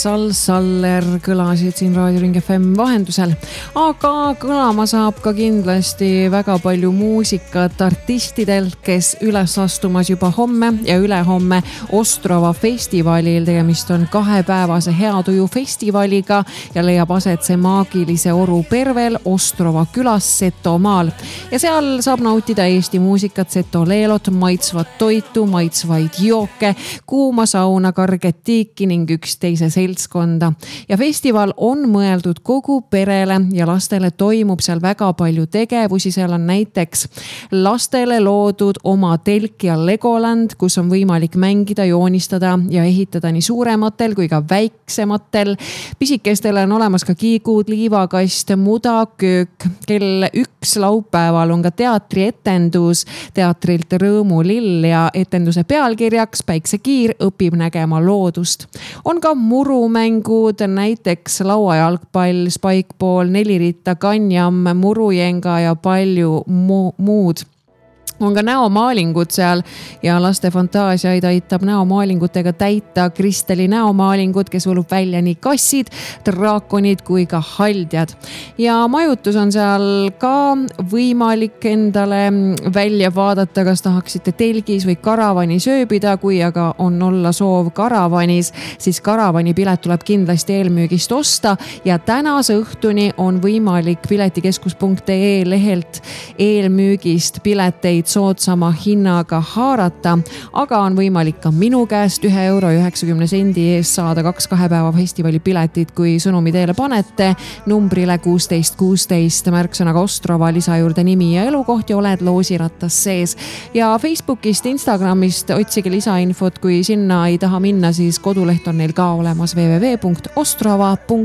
Saller kõlasid siin Raadio Ring FM vahendusel, aga kõlama saab ka kindlasti väga palju muusikat artistidelt, kes üles astumas juba homme ja ülehomme Ostrava festivalil. Tegemist on 2-päevase heatuju festivaliga ja leiab aset see maagilise Oru pervel Ostrava külas Setomaal. Ja seal saab nautida Eesti muusikat, setoleelot, maitsvat toitu, maitsvaid jooke, kuuma sauna, karget tiiki ning üksteise seltskonda. Ja festival on mõeldud kogu perele ja lastele toimub seal väga palju tegevusi. Seal on näiteks lastele loodud oma telk ja Legoland, kus on võimalik mängida, joonistada ja ehitada nii suurematel kui ka väiksematel. Pisikestele on olemas ka kiigud, liivakast, mudaköök. Kell 1 laupäeval on ka teatrietendus teatrilt Rõõmu lill ja etenduse pealkirjaks Päiksekiir õpib nägema loodust. On ka murumängud, näiteks lauajalgpall, spikeball, 4-ritta, kanjam, murujenga ja palju muud. On ka näomaalingud seal ja laste fantaasiaid aitab näomaalingutega täita Kristeli näomaalingud, kes võlub välja nii kassid, draakonid kui ka haldjad. Ja majutus on seal ka võimalik endale välja vaadata, kas tahaksite telgis või karavanis ööbida. Kui aga on olla soov karavanis, siis karavani pilet tuleb kindlasti eelmüügist osta ja tänase õhtuni on võimalik piletikeskus.ee lehelt eelmüügist pileteid soodsama hinnaga haarata, aga on võimalik ka minu käest €1.90 eest saada 2 päeva festivali piletit, kui sõnumi teele panete numbrile 1616 märksõnaga Ostrava, lisa juurde nimi ja elukoht ja oled loosirattas sees. Ja Facebookist, Instagramist otsige lisainfot, kui sinna ei taha minna, siis koduleht on neil ka olemas www.ostrava.ee.